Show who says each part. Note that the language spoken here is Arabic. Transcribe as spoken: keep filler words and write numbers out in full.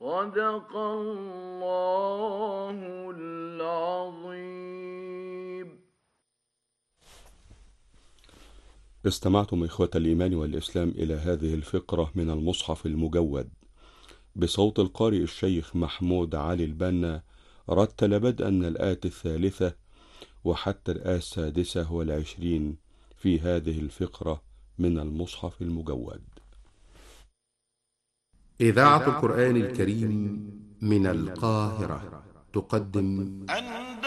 Speaker 1: صدق الله العظيم.
Speaker 2: استمعتم إخوة الإيمان والإسلام إلى هذه الفقرة من المصحف المجود بصوت القارئ الشيخ محمود علي البنا، رتل بدءا من الآية الثالثة وحتى الآية السادسة والعشرين في هذه الفقرة من المصحف المجود.
Speaker 3: إذاعة القرآن الكريم من القاهرة تقدم